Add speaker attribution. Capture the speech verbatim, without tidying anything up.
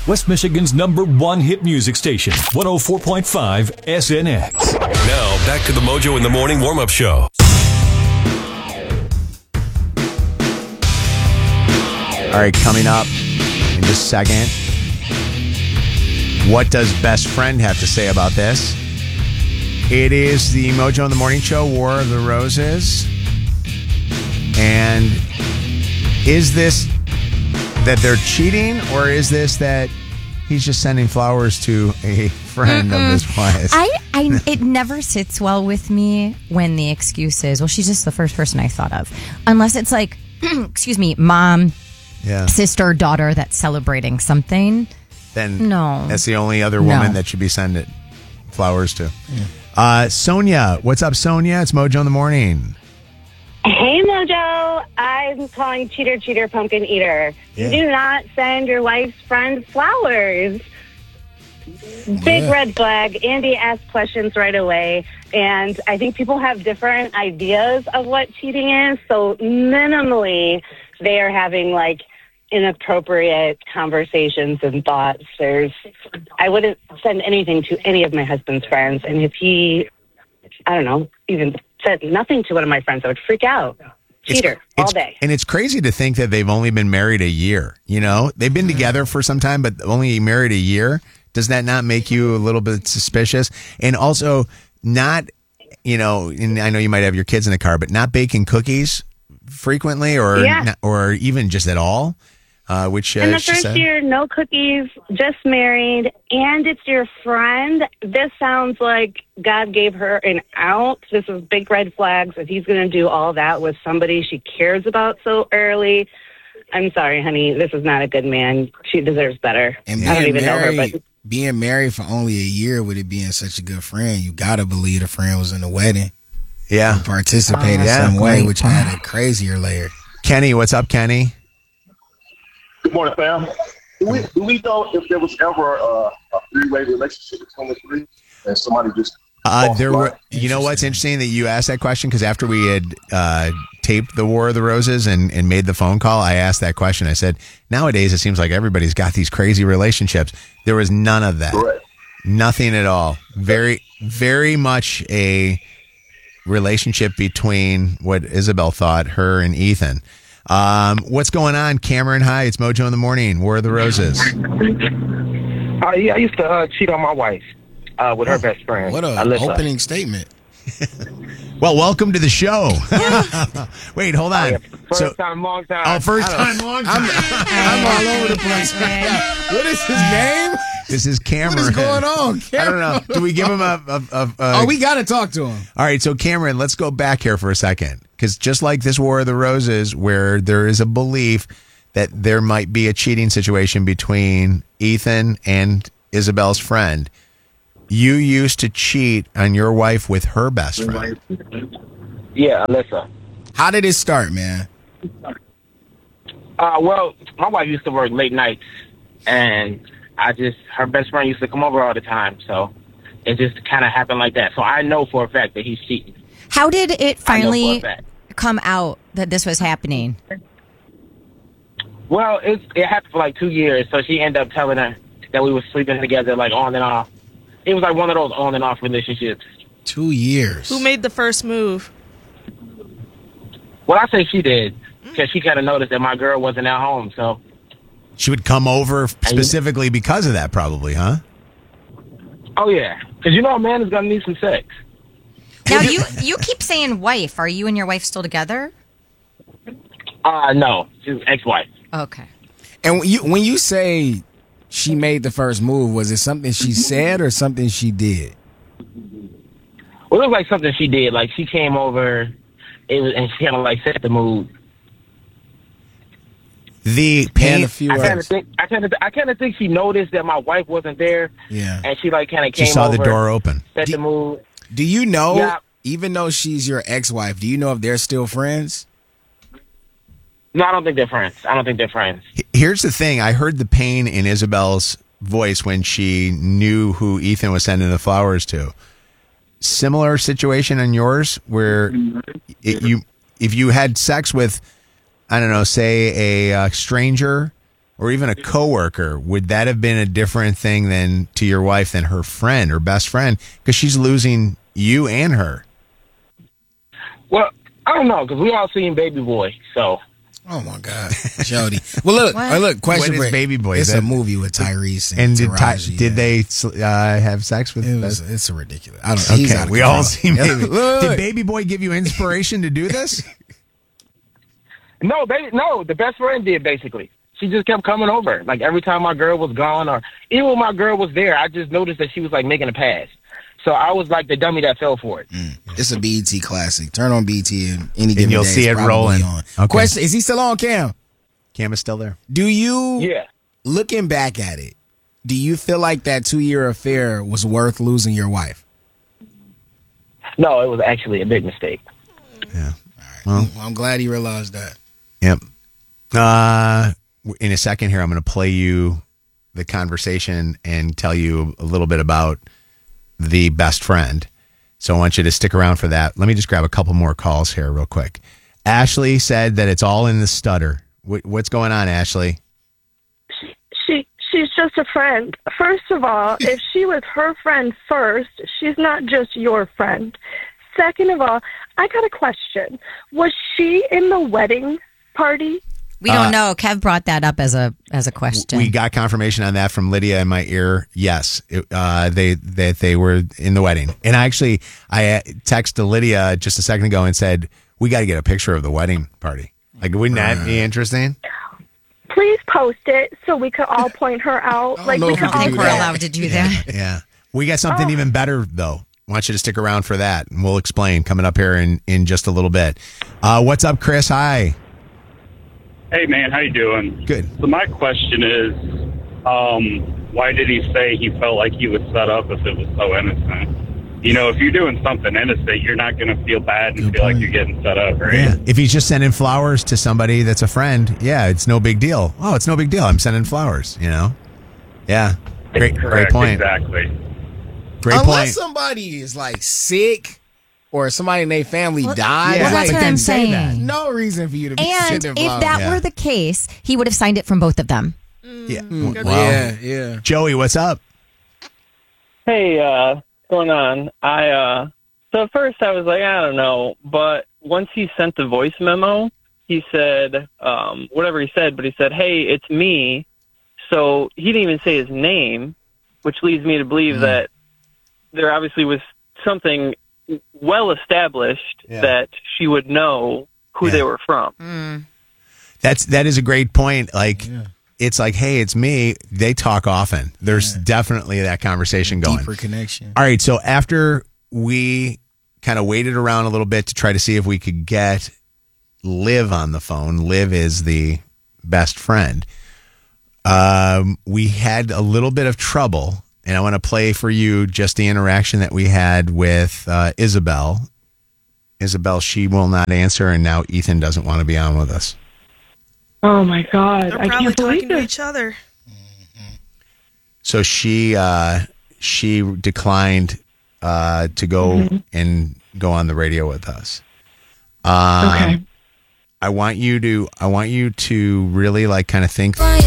Speaker 1: West Michigan's number one hit music station, one oh four point five S N X.
Speaker 2: Now, back to the Mojo in the Morning warm-up show.
Speaker 3: All right, coming up in just a second, what does best friend have to say about this? It is the Mojo in the Morning show, War of the Roses. And is this that they're cheating, or is this that he's just sending flowers to a friend Mm-mm. of his wife?
Speaker 4: I, I, it never sits well with me when the excuse is, well, she's just the first person I thought of. Unless it's like, excuse me, mom,
Speaker 3: yeah.
Speaker 4: sister, daughter that's celebrating something.
Speaker 3: Then
Speaker 4: no.
Speaker 3: That's the only other woman
Speaker 4: no.
Speaker 3: that should be sending flowers to. Yeah. Uh, Sonia, what's up, Sonia? It's Mojo in the Morning.
Speaker 5: Hey, Mojo. I'm calling Cheater, Cheater, Pumpkin Eater. Yeah. You do not send your wife's friend flowers. Big yeah. red flag. Andy asked questions right away. And I think people have different ideas of what cheating is. So minimally, they are having, like, inappropriate conversations and thoughts. There's, I wouldn't send anything to any of my husband's friends. And if he, I don't know, even said nothing to one of my friends, I would freak out. Cheater
Speaker 3: it's,
Speaker 5: all
Speaker 3: it's,
Speaker 5: day.
Speaker 3: And it's crazy to think that they've only been married a year. You know, they've been together for some time, but only married a year. Does that not make you a little bit suspicious? And also not, you know, and I know you might have your kids in the car, but not baking cookies frequently or
Speaker 5: yeah.
Speaker 3: not, or even just at all. Uh, which uh,
Speaker 5: in the
Speaker 3: she
Speaker 5: first
Speaker 3: said.
Speaker 5: year, no cookies, just married, and it's your friend. This sounds like God gave her an out. This is big red flags. If he's going to do all that with somebody she cares about so early, I'm sorry, honey, this is not a good man. She deserves better.
Speaker 6: And
Speaker 5: I don't even
Speaker 6: married,
Speaker 5: know her, but
Speaker 6: being married for only a year with it being such a good friend, you got to believe the friend was in the wedding.
Speaker 3: Yeah.
Speaker 6: And participate in
Speaker 3: yeah.
Speaker 6: some way, which had a crazier layer.
Speaker 3: Kenny, what's up, Kenny?
Speaker 7: Good morning, fam. Do we, do we know if there was ever uh, a three-way relationship between the three and somebody just...
Speaker 3: Uh, there were. You know what's interesting that you asked that question, because after we had uh, taped the War of the Roses and, and made the phone call, I asked that question. I said, nowadays it seems like everybody's got these crazy relationships. There was none of that.
Speaker 7: Correct.
Speaker 3: Nothing at all. Very, very much a relationship between what Isabel thought, her and Ethan. Um, what's going on, Cameron? Hi, it's Mojo in the Morning. War of the Roses.
Speaker 8: Uh, yeah, I used to uh, cheat on my wife uh, with her best friend.
Speaker 6: What a
Speaker 8: Alyssa.
Speaker 6: opening statement.
Speaker 3: Well, welcome to the show. Wait, hold on.
Speaker 8: Oh, yeah. First
Speaker 3: so,
Speaker 8: time, long time.
Speaker 3: Oh, first time, long time.
Speaker 6: I'm, I'm all over the place. What is his name?
Speaker 3: This is Cameron.
Speaker 6: What is going on, Cameron?
Speaker 3: I don't know. Do we give him a... a, a, a
Speaker 6: oh, we got to talk to him.
Speaker 3: All right, so Cameron, let's go back here for a second. Because just like this War of the Roses, where there is a belief that there might be a cheating situation between Ethan and Isabel's friend, you used to cheat on your wife with her best friend.
Speaker 8: Yeah, Alyssa.
Speaker 6: How did it start, man?
Speaker 8: Uh, well, my wife used to work late nights, and I just, her best friend used to come over all the time, so it just kind of happened like that. So I know for a fact that he's cheating.
Speaker 4: How did it finally come out that this was happening?
Speaker 8: Well, it, it happened for like two years, so she ended up telling her that we were sleeping together, like on and off. It was like one of those on and off relationships.
Speaker 6: Two years.
Speaker 9: Who made the first move?
Speaker 8: Well, I say she did, because she kind of noticed that my girl wasn't at home, so.
Speaker 3: She would come over specifically because of that, probably, huh?
Speaker 8: Oh, yeah. Because you know a man is going to need some sex.
Speaker 4: Now, you you keep saying wife. Are you and your wife still together?
Speaker 8: Uh, no. She's ex-wife.
Speaker 4: Okay.
Speaker 6: And when you, when you say she made the first move, was it something she said or something she did?
Speaker 8: Well, it was like something she did. Like, she came over it was, and she kind of, like, set the mood.
Speaker 3: The pain.
Speaker 6: A few
Speaker 8: I kind of think I kind of I kind of think she noticed that my wife wasn't there.
Speaker 6: Yeah.
Speaker 8: And she like kind of came
Speaker 3: She saw
Speaker 8: over,
Speaker 3: the door open.
Speaker 8: Set
Speaker 6: do,
Speaker 8: the mood.
Speaker 6: Do you know?
Speaker 8: Yeah.
Speaker 6: Even though she's your ex-wife, do you know if they're still friends?
Speaker 8: No, I don't think they're friends. I don't think they're friends.
Speaker 3: Here's the thing. I heard the pain in Isabel's voice when she knew who Ethan was sending the flowers to. Similar situation in yours, where it, you, if you had sex with, I don't know, say a uh, stranger, or even a coworker, would that have been a different thing than to your wife than her friend or best friend? Because she's losing you and her.
Speaker 8: Well, I don't know, because we all seen Baby Boy, so.
Speaker 6: Oh my God, Jody. Well, look,
Speaker 4: What?
Speaker 6: uh, look. Question
Speaker 3: What is
Speaker 6: break.
Speaker 3: Baby Boy?
Speaker 6: It's
Speaker 3: Is
Speaker 6: a
Speaker 3: that-
Speaker 6: movie with Tyrese and,
Speaker 3: And did, Ty,
Speaker 6: Taraji,
Speaker 3: did
Speaker 6: yeah.
Speaker 3: they uh, have sex with?
Speaker 6: It was.
Speaker 3: Best-
Speaker 6: It's a ridiculous. I don't. He's out
Speaker 3: Okay,
Speaker 6: of
Speaker 3: we
Speaker 6: control.
Speaker 3: all see Baby.
Speaker 6: Look.
Speaker 3: Did Baby Boy give you inspiration to do this?
Speaker 8: No, baby, no, the best friend did, basically. She just kept coming over. Like, every time my girl was gone, or even when my girl was there, I just noticed that she was, like, making a pass. So I was like the dummy that fell for it.
Speaker 6: Mm. It's a B E T classic. Turn on B E T and any given
Speaker 3: And you'll
Speaker 6: day,
Speaker 3: see
Speaker 6: it's
Speaker 3: it
Speaker 6: probably
Speaker 3: rolling.
Speaker 6: On.
Speaker 3: Okay.
Speaker 6: Question: Is he still on, Cam?
Speaker 3: Cam is still there.
Speaker 6: Do you?
Speaker 8: Yeah.
Speaker 6: Looking back at it, do you feel like that two-year affair was worth losing your wife?
Speaker 8: No, it was actually a big mistake.
Speaker 3: Yeah.
Speaker 6: Well, I'm glad he realized that.
Speaker 3: Yep. Uh, in a second here, I'm going to play you the conversation and tell you a little bit about the best friend. So I want you to stick around for that. Let me just grab a couple more calls here real quick. Ashley said that it's all in the stutter. Wh- What's going on, Ashley?
Speaker 9: She she's just a friend. First of all, if she was her friend first, she's not just your friend. Second of all, I got a question. Was she in the wedding party?
Speaker 4: We don't know. Kev brought that up as a as a question.
Speaker 3: We got confirmation on that from Lydia in my ear. Yes, it, uh, they that they were in the wedding, and I actually I texted Lydia just a second ago and said we got to get a picture of the wedding party. Like, wouldn't that be interesting?
Speaker 9: Please post it so we could all point her out. Like
Speaker 6: know
Speaker 9: we
Speaker 6: if
Speaker 9: could
Speaker 6: we
Speaker 4: I
Speaker 6: can
Speaker 9: all
Speaker 4: think
Speaker 6: do
Speaker 4: we're
Speaker 6: that.
Speaker 4: allowed to do that.
Speaker 3: Yeah, we got something even better though. I want you to stick around for that, and we'll explain coming up here in in just a little bit. Uh, what's up, Chris? Hi.
Speaker 10: Hey, man, how you doing?
Speaker 3: Good.
Speaker 10: So my question is, um, why did he say he felt like he was set up if it was so innocent? You know, if you're doing something innocent, you're not going to feel bad and
Speaker 6: Good
Speaker 10: feel
Speaker 6: point.
Speaker 10: like you're getting set up, right?
Speaker 3: Yeah. If he's just sending flowers to somebody that's a friend, yeah, it's no big deal. Oh, it's no big deal. I'm sending flowers. You know. Yeah. Great.
Speaker 10: Correct,
Speaker 3: Great point.
Speaker 10: Exactly.
Speaker 3: Great
Speaker 6: Unless
Speaker 3: point.
Speaker 6: somebody is like sick or somebody in their family
Speaker 4: Well,
Speaker 6: died.
Speaker 3: yeah,
Speaker 4: well, that's
Speaker 6: like,
Speaker 4: what
Speaker 6: then
Speaker 4: I'm
Speaker 6: say that.
Speaker 4: saying.
Speaker 6: No reason for you to be
Speaker 4: And
Speaker 6: sending
Speaker 4: if
Speaker 6: flowers.
Speaker 4: that
Speaker 3: Yeah.
Speaker 4: were the case, he would have signed it from both of them.
Speaker 3: Yeah.
Speaker 6: Mm,
Speaker 3: Well,
Speaker 6: yeah, yeah.
Speaker 3: Joey, what's up?
Speaker 11: Hey, uh, what's going on? I, uh, so at first I was like, I don't know, but once he sent the voice memo, he said, um, whatever he said, but he said, hey, it's me. So he didn't even say his name, which leads me to believe
Speaker 3: Mm.
Speaker 11: that there obviously was something well established
Speaker 3: Yeah.
Speaker 11: that she would know who
Speaker 3: Yeah.
Speaker 11: they were from.
Speaker 3: That's that is a great point. Like, it's like, hey, it's me. They talk often. There's definitely that conversation going.
Speaker 6: Deeper connection.
Speaker 3: All right. So after we kind of waited around a little bit to try to see if we could get Liv on the phone. Liv is the best friend. Um, we had a little bit of trouble, and I want to play for you just the interaction that we had with uh, Isabel. Isabel, she will not answer, and now Ethan doesn't want to be on with us.
Speaker 9: Oh my God!
Speaker 12: They're
Speaker 9: I
Speaker 12: probably
Speaker 9: can't believe
Speaker 12: talking to
Speaker 9: it.
Speaker 12: each other.
Speaker 3: So she uh, she declined uh, to go and go on the radio with us. Um,
Speaker 9: Okay.
Speaker 3: I want you to I want you to really like kind of think